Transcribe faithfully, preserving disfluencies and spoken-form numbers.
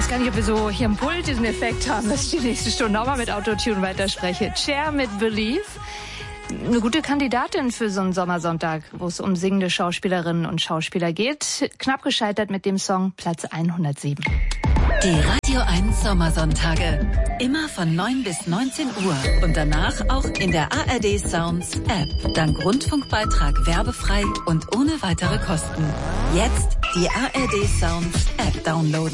weiß gar nicht, ob wir so hier im Pult diesen Effekt haben, dass ich die nächste Stunde nochmal mit Autotune weiterspreche. Cher mit Believe. Eine gute Kandidatin für so einen Sommersonntag, wo es um singende Schauspielerinnen und Schauspieler geht. Knapp gescheitert mit dem Song Platz hundertsieben. Die Radio eins Sommersonntage. Immer von neun bis neunzehn Uhr. Und danach auch in der A R D Sounds App. Dank Rundfunkbeitrag werbefrei und ohne weitere Kosten. Jetzt die A R D Sounds App downloaden.